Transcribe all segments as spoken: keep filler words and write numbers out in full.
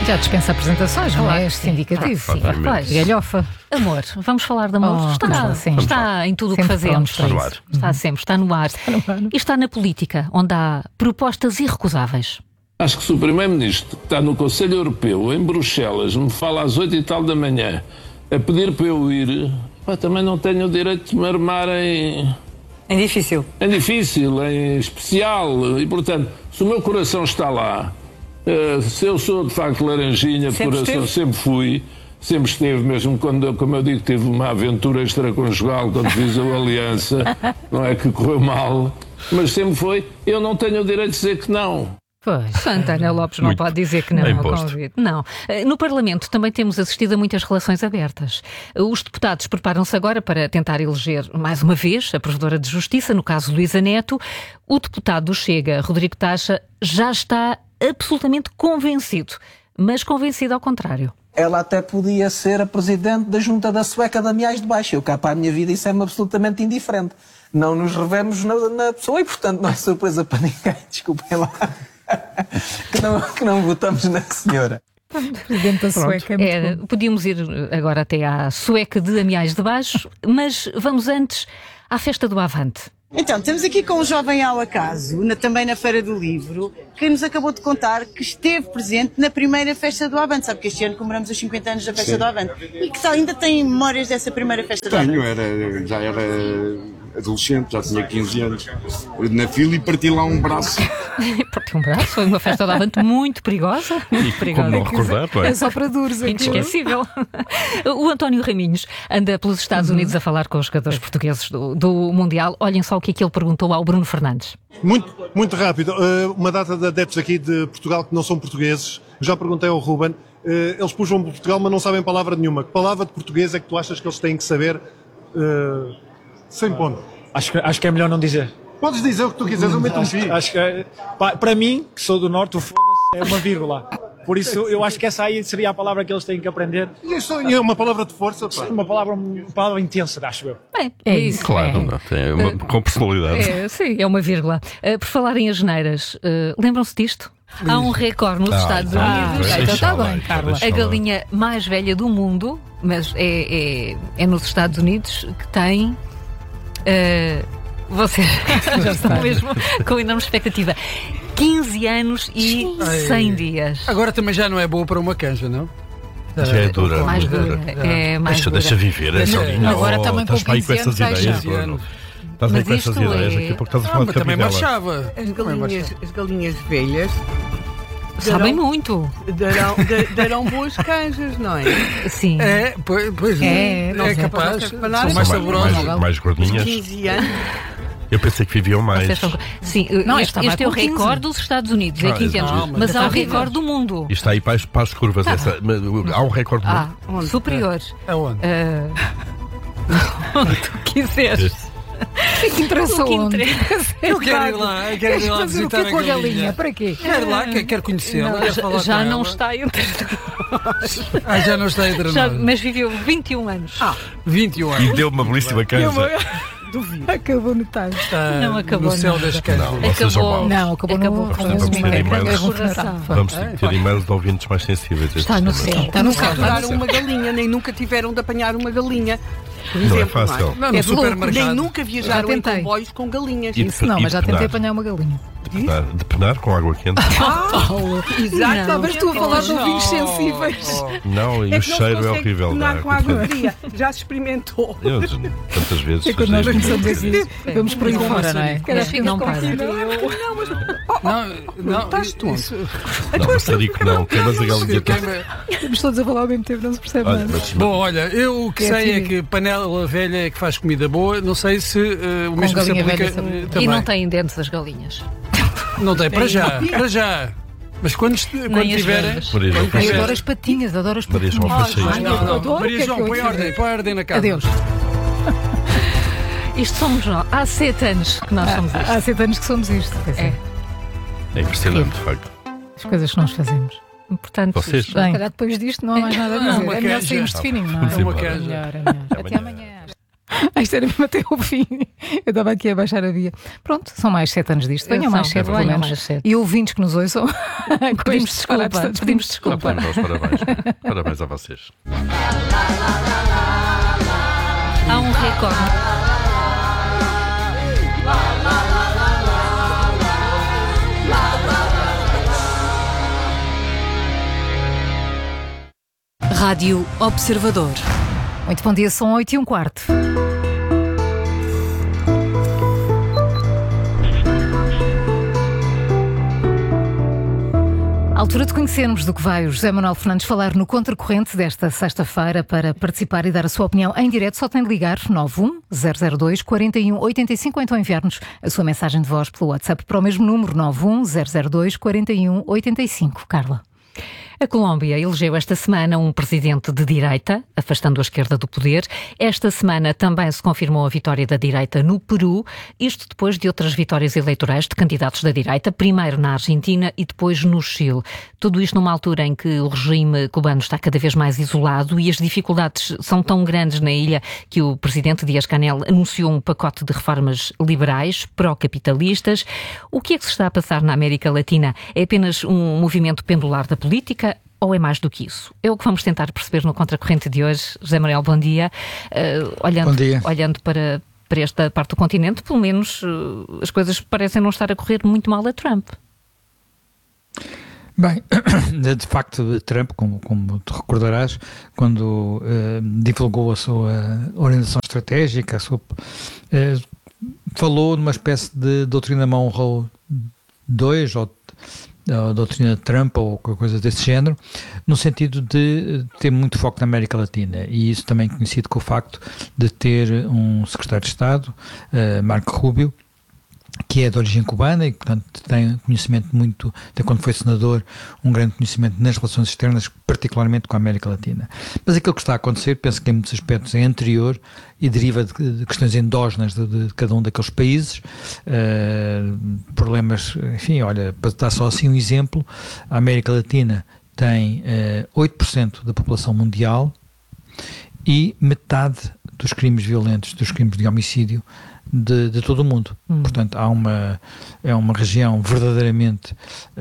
Já dispensa apresentações, não é? Este indicativo. Ah, Sim, pois. Galhofa. Amor, vamos falar de amor. Oh, está claro, sim. está em tudo o que Sempre fazemos. prontos para Está no isso. ar. Está sempre, está no ar. Está no ar. E está na política, onde há propostas irrecusáveis. Acho que se o Primeiro-Ministro, que está no Conselho Europeu, em Bruxelas, me fala às oito e tal da manhã, a pedir para eu ir, pá, também não tenho o direito de me armar em... É difícil. em difícil, em especial. E, portanto, se o meu coração está lá, eh, se eu sou, de facto, laranjinha de Sempre coração, esteve? sempre fui, sempre esteve, mesmo quando, como eu digo, tive uma aventura extraconjugal quando fiz a aliança, não é que correu mal, mas sempre foi, eu não tenho o direito de dizer que não. Pois, António Lopes não Muito. pode dizer que não É ao imposto. convite. Não. Eh, No Parlamento também temos assistido a muitas relações abertas. Os deputados preparam-se agora para tentar eleger mais uma vez a Provedora de Justiça, no caso Luísa Neto. O deputado do Chega, Rodrigo Taxa, já está absolutamente convencido, mas convencido ao contrário. Ela até podia ser a presidente da Junta da Sueca de Amiais de Baixo. Eu cá para a minha vida isso é-me absolutamente indiferente. Não nos revemos na, na pessoa e, portanto, não é surpresa para ninguém. Desculpem lá. que, não, que não votamos na senhora. Presidente da Sueca é muito Era, bom. podíamos ir agora até à Sueca de Amiais de Baixo, mas vamos antes à festa do Avante. Então, estamos aqui com um jovem ao acaso, na- também na Feira do Livro, que nos acabou de contar que esteve presente na primeira festa do Avante. Sabe que este ano comemoramos os cinquenta anos da festa do Avante. E que tal, ainda tem memórias dessa primeira festa do Avante? Tenho, era, já era adolescente, já tinha quinze anos. Na fila e parti lá um braço. Porque um braço foi uma festa do Avante muito perigosa. Muito perigosa. Como não recordar, não é? É só para duros aqui. Inesquecível. O António Raminhos anda pelos Estados Unidos a falar com os jogadores portugueses do, do Mundial. Olhem só o que é que ele perguntou ao Bruno Fernandes. Muito, muito rápido. Uh, uma data de adeptos aqui de Portugal que não são portugueses. Já perguntei ao Ruben. Uh, eles puxam por Portugal, mas não sabem palavra nenhuma. Que palavra de português é que tu achas que eles têm que saber? Uh, sem ponto. Acho que, acho que é melhor não dizer. Podes dizer o que tu quiseres, eu meto um Acho, pi. acho que, é- pá, para mim, que sou do Norte, o foda-se é uma vírgula. Por isso, eu acho que essa aí seria a palavra que eles têm que aprender. E isso é uma palavra de força, pá. Uma palavra, uma palavra intensa, acho eu. Bem, É isso. Claro, É. não, tem uma, com personalidade. É, sim, é uma vírgula. Uh, por falar em asneiras, uh, lembram-se disto? Há um recorde nos Ah, Estados então, Unidos. deixa então está lá, bem, Carla. deixa A lá. galinha mais velha do mundo, mas é, é, é nos Estados Unidos, que tem. Uh, vocês já estão mesmo com enorme expectativa. quinze anos e cem dias. Agora também já não é boa para uma canja, não? Já é dura. Mais muito dura. É mais Deixa, dura. deixa viver essa Deixa- linha. agora Oh, também com estás bem com quinze essas anos, ideias, quinze Bruno. anos. Estás bem Mas com essas isto ideias. é- Daqui a pouco estás a Ah, falar mas de também cabidela. marchava. As galinhas, as galinhas velhas Sabem muito. darão, da- darão boas canjas, não é? Sim. É, pois, pois É, é, não é sei. capaz. Não sei São falar. mais Mais, saborosos. mais, mais gordinhas. quinze anos. Eu pensei que viviam mais. Vocês estão- Sim, Não, este, esta vai este é o com quinze. recorde dos Estados Unidos, é Ah, quinze anos. não, mas mas há o está a recorde do mundo. E está aí para as, para as curvas. Essa, mas, há um recorde do Ah, mundo. superior. Aonde? Onde tu quiseres. O que interessa O que onde? interessa. Eu quero ir lá, eu quero ir lá Fazer o visitar quê a com a galinha? galinha. Para quê? Quero lá, quero, quero conhecê-la. Não, quero já falar já com não ela. está entre nós. Ah, já não está entre Já- nós. mas viveu vinte e um anos. vinte e um E anos. deu uma belíssima canja. Acabou no time. Está Não acabou no céu nada. das canjas. Não, não sejam Acabou. maus. Não, acabou, Acabou. no... Vamos ter uma e-mails. grande Coração. funeral. Vamos ter que ter e-mails de ouvintes mais sensíveis. Está no céu. Está no céu. Capturaram uma galinha, nem nunca tiveram de apanhar uma galinha. Por Não é exemplo, fácil. Não, É no de louco, supermercado. Nem nunca viajaram Já em tentei. comboios com galinhas. E de- Isso não, mas já de tentei penar. apanhar uma galinha. De penar, de penar com água quente. Exato. Estavas tu a falar de ouvintes Oh, sensíveis. Não, e É o que não se cheiro é consegue horrível. penar Dá, com água portanto, fria. Já se experimentou. eu, tantas vezes. É quando nós fazia começamos a isso. dizer, vamos por aí fora, não é? É, não para. Não, não, Estás tonto. isso- Não, mas eu digo que não. Queimas a galinha. Queima- Estamos todos a falar ao mesmo tempo, não se percebe Olha, nada. mas, Bom, olha, eu o que É sei é assim. que panela velha é que faz comida boa. Não sei se eh, o mesmo se galinha aplica velha também. eh, E também. não têm dentes as galinhas. Não tem, para já, para já. Mas quando, est- quando as tiverem. vendas. Maria João, quando Ai, faz eu tiverem- adoro as patinhas, adoro as Maria patinhas. João, faz Ai, isto. eu Não, não, adoro, Maria o que é João, que eu põe ia dizer? ordem, põe ordem na casa. Adeus. Isto somos nós. Há sete anos que nós somos isto. Há sete anos que somos isto. Pois é. É. É impressionante, de facto. As coisas que nós fazemos. Portanto, Vocês- isto- Se calhar depois disto não há mais nada a É dizer. uma É melhor canja. sairmos de fininho, não é? Vamos uma embora. canja. Melhor, é melhor. Até amanhã. amanhã. Ah, isto era mesmo até o fim. Eu estava aqui a baixar a via. Pronto, são mais sete anos disto. Venham mais sete, pelo menos. E ouvintes que nos ouçam. Pedimos desculpa. Pedimos desculpa. Não, parabéns. Parabéns a vocês. Há um recorde. Rádio Observador. Muito bom dia, são oito e um quarto. À altura de conhecermos do que vai o José Manuel Fernandes falar no Contracorrente desta sexta-feira. Para participar e dar a sua opinião em direto, só tem de ligar nove um zero zero dois quatro um oito cinco ou então enviar-nos a sua mensagem de voz pelo WhatsApp para o mesmo número nove um zero zero dois quatro um oito cinco. Carla. A Colômbia elegeu esta semana um presidente de direita, afastando a esquerda do poder. Esta semana também se confirmou a vitória da direita no Peru, isto depois de outras vitórias eleitorais de candidatos da direita, primeiro na Argentina e depois no Chile. Tudo isto numa altura em que o regime cubano está cada vez mais isolado e as dificuldades são tão grandes na ilha que o presidente Díaz-Canel anunciou um pacote de reformas liberais, pró-capitalistas. O que é que se está a passar na América Latina? É apenas um movimento pendular da política? Ou é mais do que isso? É o que vamos tentar perceber no Contracorrente de hoje. José Manuel, bom dia. Uh, olhando, bom dia. Olhando para, para esta parte do continente, pelo menos uh, as coisas parecem não estar a correr muito mal a Trump. Bem, de facto, Trump, como, como te recordarás, quando uh, divulgou a sua orientação estratégica, a sua, uh, falou numa espécie de doutrina Monroe dois, ou a doutrina de Trump ou qualquer coisa desse género, no sentido de ter muito foco na América Latina, e isso também conhecido com o facto de ter um secretário de Estado, uh, Marco Rubio, que é de origem cubana e, portanto, tem conhecimento muito, até quando foi senador, um grande conhecimento nas relações externas, particularmente com a América Latina. Mas aquilo que está a acontecer, penso que em muitos aspectos é anterior e deriva de, de questões endógenas de, de cada um daqueles países, uh, problemas, enfim, olha, para dar só assim um exemplo, a América Latina tem uh, oito por cento da população mundial e metade dos crimes violentos, dos crimes de homicídio De, de todo o mundo. Hum. Portanto, há uma, é uma região verdadeiramente,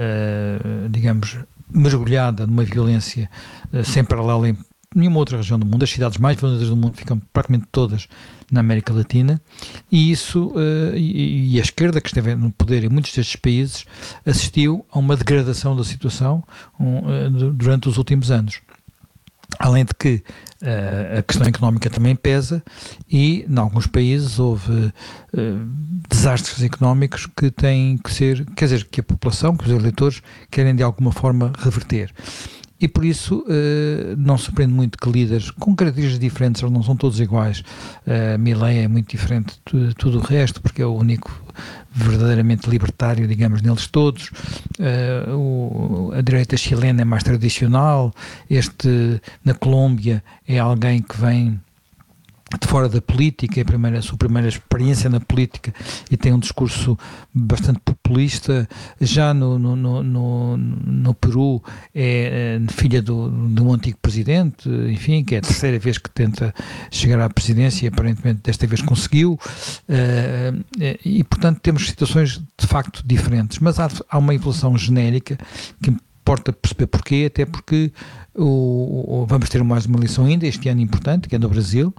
uh, digamos, mergulhada numa violência uh, sem paralelo em nenhuma outra região do mundo. As cidades mais violentas do mundo ficam praticamente todas na América Latina, e isso, uh, e, e a esquerda, que esteve no poder em muitos destes países, assistiu a uma degradação da situação um, uh, durante os últimos anos. Além de que uh, a questão económica também pesa e, em alguns países, houve uh, desastres económicos que têm que ser, quer dizer, que a população, que os eleitores querem de alguma forma reverter. E por isso uh, não surpreende muito que líderes com características diferentes, eles não são todos iguais. Uh, Milei é muito diferente de tudo o resto, porque é o único verdadeiramente libertário, digamos, neles todos. Uh, o, a direita chilena é mais tradicional. Este, na Colômbia, é alguém que vem de fora da política, é a, primeira, a sua primeira experiência na política e tem um discurso bastante populista. Já no, no, no, no, no Peru é, é filha do, de um antigo presidente, enfim, que é a terceira vez que tenta chegar à presidência e aparentemente desta vez conseguiu, uh, e portanto temos situações de facto diferentes, mas há, há uma evolução genérica que importa perceber porquê, até porque o, o, vamos ter mais uma eleição ainda este ano importante, que é no Brasil,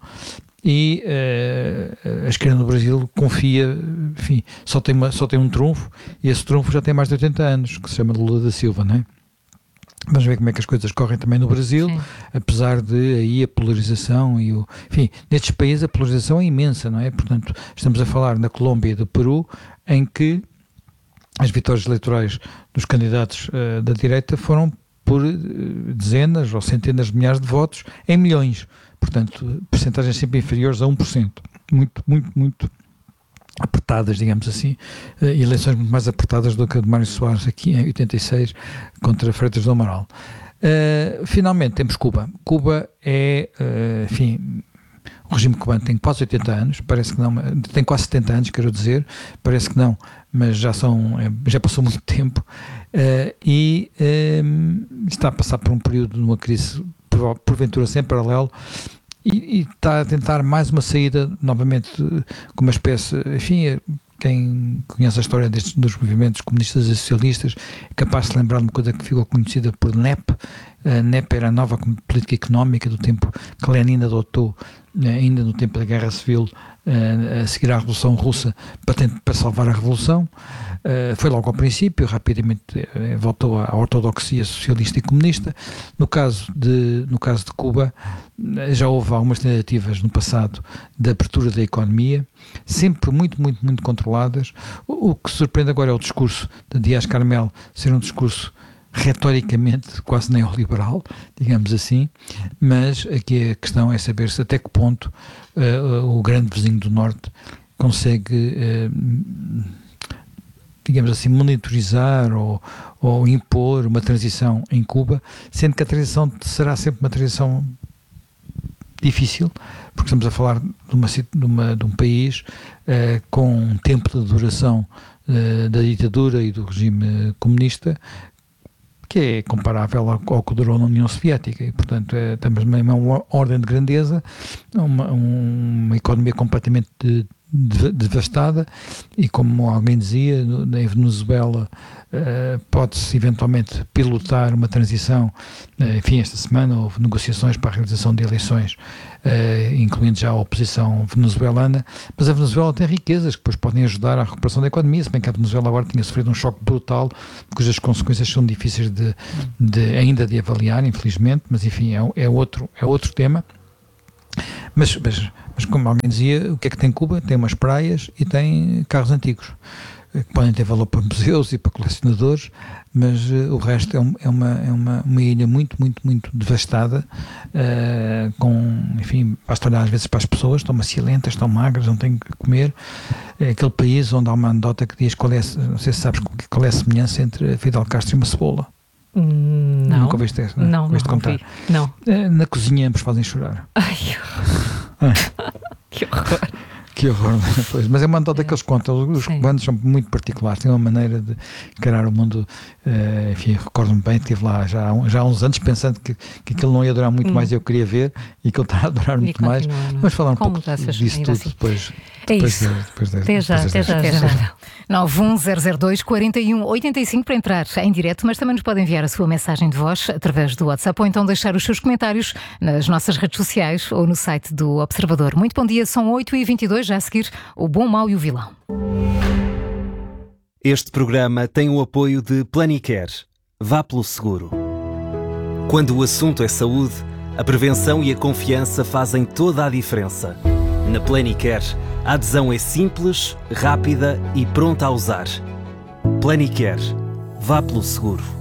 e uh, a esquerda no Brasil confia, enfim, só tem, uma, só tem um trunfo, e esse trunfo já tem mais de oitenta anos, que se chama Lula da Silva, não é? Vamos ver como é que as coisas correm também no Brasil. Sim. Apesar de aí a polarização e o... Enfim, nestes países a polarização é imensa, não é? Portanto, estamos a falar na Colômbia e do Peru, em que as vitórias eleitorais dos candidatos uh, da direita foram por uh, dezenas ou centenas de milhares de votos em milhões. Portanto, percentagens sempre inferiores a um por cento. Muito, muito, muito apertadas, digamos assim. Uh, eleições muito mais apertadas do que a de Mário Soares aqui em oitenta e seis contra Freitas do Amaral. Uh, finalmente temos Cuba. Cuba é, uh, enfim... O regime cubano tem quase oitenta anos, parece que não, tem quase setenta anos, quero dizer, parece que não, mas já, são, já passou muito tempo, uh, e uh, está a passar por um período de uma crise, porventura sem paralelo, e, e está a tentar mais uma saída, novamente, com uma espécie, enfim, quem conhece a história destes, dos movimentos comunistas e socialistas é capaz de se lembrar de uma coisa que ficou conhecida por N E P. A N E P era a nova política económica do tempo que Lenin adotou, ainda no tempo da Guerra Civil, a seguir à Revolução Russa, para, tentar, para salvar a Revolução. Foi logo ao princípio, rapidamente voltou à ortodoxia socialista e comunista. No caso de, no caso de Cuba, já houve algumas tentativas no passado de abertura da economia, sempre muito, muito, muito controladas. O, o que surpreende agora é o discurso de Díaz-Canel ser um discurso retoricamente quase neoliberal, digamos assim, mas aqui a questão é saber se até que ponto uh, o grande vizinho do Norte consegue, uh, digamos assim, monitorizar ou, ou impor uma transição em Cuba, sendo que a transição será sempre uma transição difícil, porque estamos a falar de, uma, de, uma, de um país uh, com um tempo de duração uh, da ditadura e do regime comunista que é comparável ao, ao que durou na União Soviética, e portanto é, estamos numa uma ordem de grandeza, uma, uma economia completamente de, de, devastada, e como alguém dizia, na Venezuela uh, pode-se eventualmente pilotar uma transição, uh, enfim, esta semana houve negociações para a realização de eleições, uh, incluindo já a oposição venezuelana, mas a Venezuela tem riquezas que depois podem ajudar à recuperação da economia, se bem que a Venezuela agora tinha sofrido um choque brutal, cujas consequências são difíceis de, de, ainda de avaliar, infelizmente, mas enfim, é, é, outro, é outro tema. Mas, mas, mas como alguém dizia, o que é que tem Cuba? Tem umas praias e tem carros antigos, que podem ter valor para museus e para colecionadores, mas uh, o resto é, um, é, uma, é uma, uma ilha muito, muito, muito devastada, uh, com, enfim, basta olhar às vezes para as pessoas, estão macilentas, estão magras, não têm que comer. É aquele país onde há uma anedota que diz qual é, não sei se sabes qual é a semelhança entre Fidel Castro e uma cebola. Hum, não. Nunca ouviste essa? Não, não, não contar? Vi. Não. Na cozinha ambos fazem chorar. Ai, que horror. Que horror, pois, mas é uma anedota que eles contam. Os cubanos são muito particulares, têm uma maneira de encarar o mundo. Uh, enfim, recordo-me bem, estive lá já, já há uns anos pensando que, que aquilo não ia durar muito hum. mais, eu queria ver, e que ele está a durar e muito mais. Vamos falar um Como pouco dessas, disso tudo assim. depois. É depois isso. De, depois de, até já, depois até já. Até já. nove um zero zero dois, quatro um oito cinco para entrar em direto, mas também nos pode enviar a sua mensagem de voz através do WhatsApp ou então deixar os seus comentários nas nossas redes sociais ou no site do Observador. Muito bom dia, são oito e vinte e dois, já a seguir o Bom, Mau e o Vilão. Este programa tem o apoio de Planicare. Vá pelo seguro. Quando o assunto é saúde, a prevenção e a confiança fazem toda a diferença. Na Planicare, a adesão é simples, rápida e pronta a usar. Planicare. Vá pelo seguro.